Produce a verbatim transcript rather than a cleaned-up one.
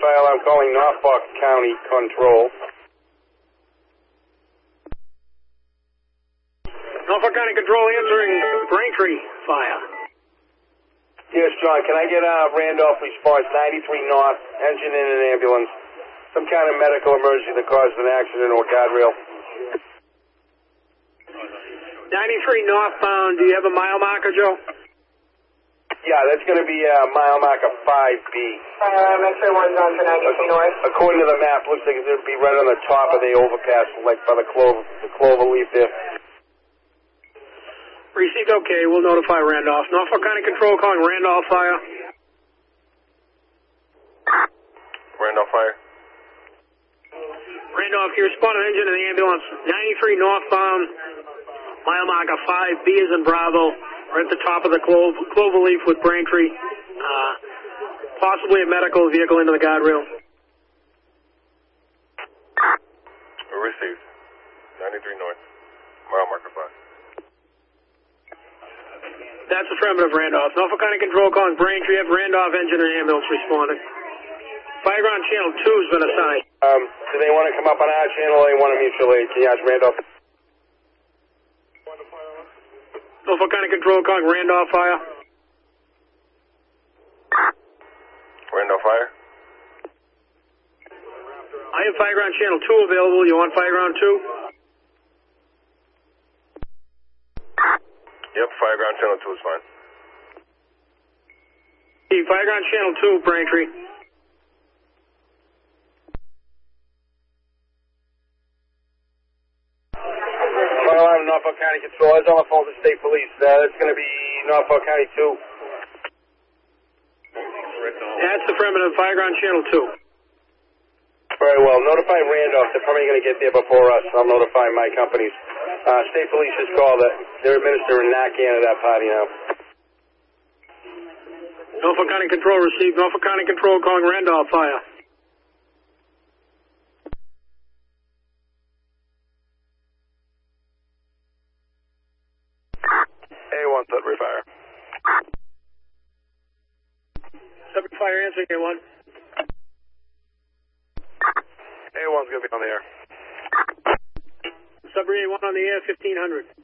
fire alarm calling Norfolk County Control. Norfolk County Control answering Braintree fire. Yes, John, can I get uh, Randolph response, ninety-three North, engine in an ambulance. Some kind of medical emergency that caused an accident or guardrail. ninety-three northbound, do you have a mile marker, Joe? Yeah, that's going to be uh, mile marker five B. Uh, X-ray one's on for ninety-three North. According to the map, looks like it would be right on the top of the overpass, like by the clover, the clover leaf there. Received okay, we'll notify Randolph. Norfolk County Control calling Randolph fire. Randolph fire. Randolph, you respond to engine in the ambulance. ninety-three northbound, mile marker five B is in Bravo. We're at the top of the clo clover leaf with Braintree. Uh, possibly a medical vehicle into the guardrail. Received. ninety-three North, mile marker five. That's affirmative, Randolph. Norfolk County Control calling Braintree. Have Randolph engine and ambulance responding. Fireground channel two has been assigned. Um, do they want to come up on our channel or they want to mutual aid? Can you ask Randolph? Norfolk County Control calling Randolph fire. Randolph fire. I have Fireground channel two available. You want Fireground two? Yep, Fireground channel two is fine. Hey, Fireground channel two, Braintree. Fire alarm, Norfolk County Control. I was on the phone to State Police. Uh, it's going to be Norfolk County two. That's affirmative. Fireground channel two. Very well. Notify Randolph. They're probably going to get there before us. I'll notify my companies. Uh, State Police just called it. They're administering Narcan at that party now. Norfolk County Control received. Norfolk County Control calling Randolph fire. A one, Sudbury Fire. Sudbury Fire answering A one. A one's going to be on the air. Sudbury A one on the air, fifteen hundred.